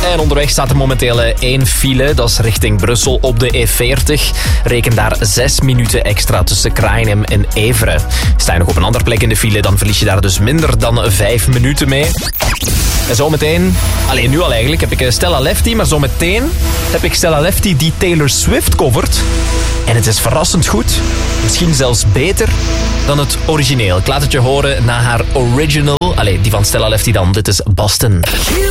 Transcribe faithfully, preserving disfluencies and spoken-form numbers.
En onderweg staat er momenteel één file. Dat is richting Brussel op de E veertig. Reken daar zes minuten extra tussen Kraaienhem en Everen. Sta je nog op een andere plek in de file, dan verlies je daar dus minder dan vijf minuten mee. En zometeen, alleen nu al eigenlijk, heb ik Stella Lefty, maar zometeen heb ik Stella Lefty die Taylor Swift covert. En het is verrassend goed. Misschien zelfs beter dan het origineel. Ik laat het je horen na haar original. Allee, die van Stella Lefty dan. Dit is Boston.